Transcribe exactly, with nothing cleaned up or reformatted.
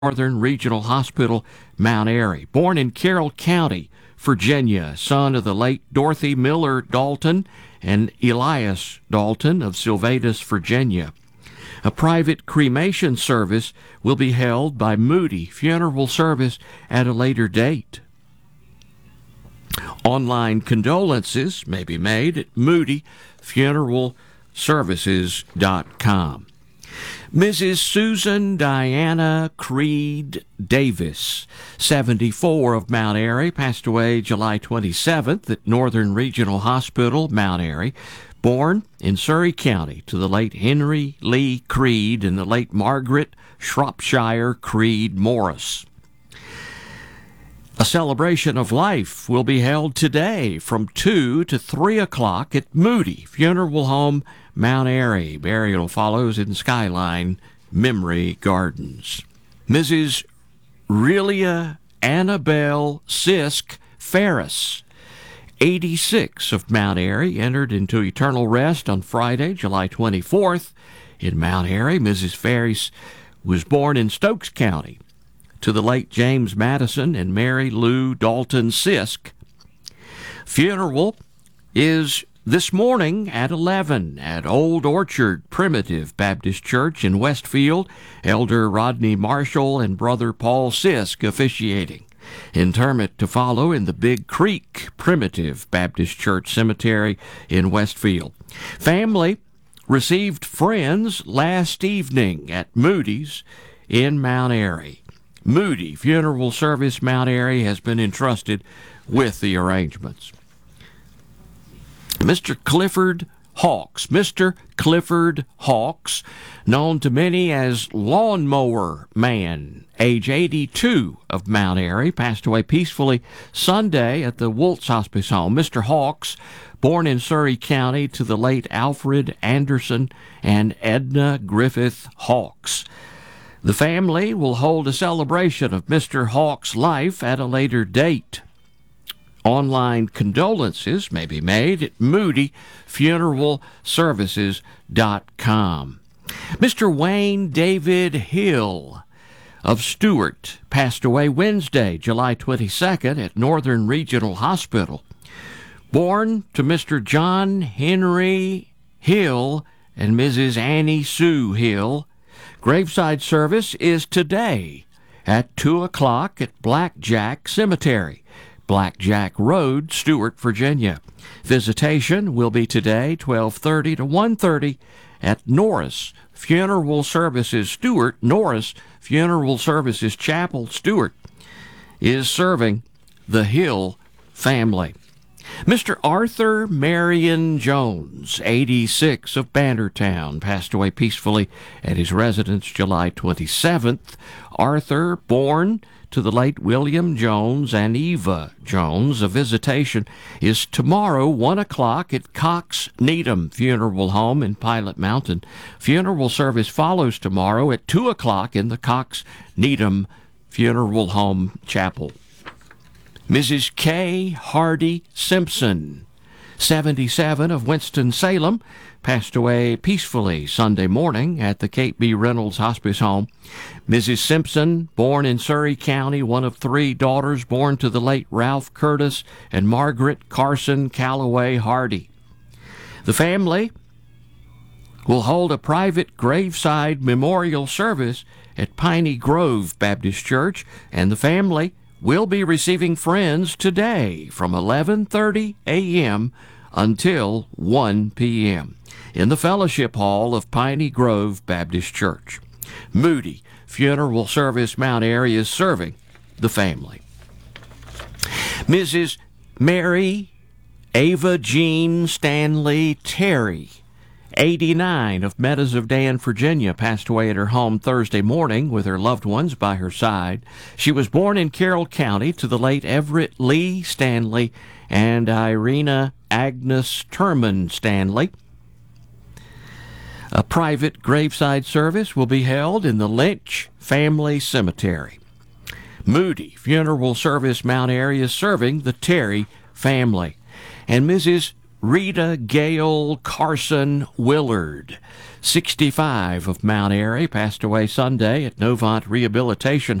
Northern Regional Hospital, Mount Airy. Born in Carroll County, Virginia, son of the late Dorothy Miller Dalton and Elias Dalton of Sylvatus, Virginia. A private cremation service will be held by Moody Funeral Service at a later date. Online condolences may be made at moody funeral services dot com. Missus Susan Diana Creed Davis, seventy-four, of Mount Airy, passed away July twenty-seventh at Northern Regional Hospital, Mount Airy. Born in Surry County to the late Henry Lee Creed and the late Margaret Shropshire Creed Morris. A celebration of life will be held today from two to three o'clock at Moody Funeral Home, Mount Airy. Burial follows in Skyline Memory Gardens. Missus Relia Annabelle Sisk Ferris, eighty-six, of Mount Airy, entered into eternal rest on Friday, July twenty-fourth. In Mount Airy, Missus Ferris was born in Stokes County to the late James Madison and Mary Lou Dalton Sisk. Funeral is this morning at eleven at Old Orchard Primitive Baptist Church in Westfield. Elder Rodney Marshall and Brother Paul Sisk officiating. Interment to follow in the Big Creek Primitive Baptist Church Cemetery in Westfield. Family received friends last evening at Moody's in Mount Airy. Moody Funeral Service, Mount Airy, has been entrusted with the arrangements. Mister Clifford Hawks. Mister Clifford Hawks, known to many as Lawnmower Man, age eighty-two, of Mount Airy, passed away peacefully Sunday at the Woltz Hospice Home. Mister Hawks, born in Surry County to the late Alfred Anderson and Edna Griffith Hawks. The family will hold a celebration of Mister Hawks' life at a later date. Online condolences may be made at moody funeral services dot com. Mister Wayne David Hill of Stewart passed away Wednesday, July twenty-second, at Northern Regional Hospital. Born to Mister John Henry Hill and Missus Annie Sue Hill, graveside service is today at two o'clock at Blackjack Cemetery, Blackjack Road, Stewart, Virginia. Visitation will be today, twelve thirty to one thirty, at Norris Funeral Services, Stewart. Norris Funeral Services Chapel, Stewart, is serving the Hill family. Mister Arthur Marion Jones, eighty-six, of Bannertown, passed away peacefully at his residence July twenty-seventh. Arthur, born to the late William Jones and Eva Jones. A visitation is tomorrow, one o'clock, at Cox Needham Funeral Home in Pilot Mountain. Funeral service follows tomorrow at two o'clock in the Cox Needham Funeral Home Chapel. Missus K. Hardy Simpson, seventy-seven, of Winston-Salem, passed away peacefully Sunday morning at the Kate B. Reynolds Hospice Home. Missus Simpson, born in Surry County, one of three daughters born to the late Ralph Curtis and Margaret Carson Calloway Hardy. The family will hold a private graveside memorial service at Piney Grove Baptist Church, and the family will be receiving friends today from eleven thirty a.m. until one p.m. in the Fellowship Hall of Piney Grove Baptist Church. Moody Funeral Service, Mount Airy, is serving the family. Missus Mary Ava Jean Stanley Terry, eighty-nine, of Meadows of Dan, Virginia, passed away at her home Thursday morning with her loved ones by her side. She was born in Carroll County to the late Everett Lee Stanley and Irena Agnes Terman Stanley. A private graveside service will be held in the Lynch Family Cemetery. Moody Funeral Service, Mount Airy, is serving the Terry family. And Missus Rita Gale Carson Willard, sixty-five, of Mount Airy, passed away Sunday at Novant Rehabilitation